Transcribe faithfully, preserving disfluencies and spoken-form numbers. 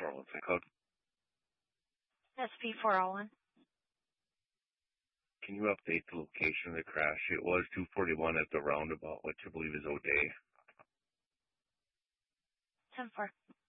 four one six code. S P four oh one. Can you update the location of the crash? It was two forty-one at the roundabout, which I believe is O'Day. ten four.